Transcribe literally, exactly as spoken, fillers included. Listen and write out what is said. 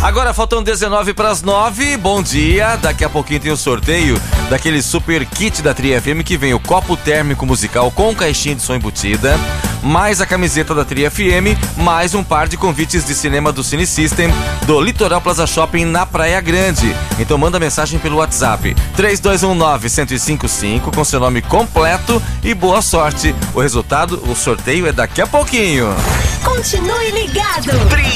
Agora faltam dezenove para as nove. Bom dia. Daqui a pouquinho tem o sorteio daquele super kit da Tri F M que vem o copo térmico musical com caixinha de som embutida, mais a camiseta da Tri F M, mais um par de convites de cinema do Cine System do Litoral Plaza Shopping na Praia Grande. Então manda mensagem pelo WhatsApp três dois um nove, um zero cinco cinco com seu nome completo e boa sorte. O resultado, o sorteio é daqui a pouquinho. Continue ligado.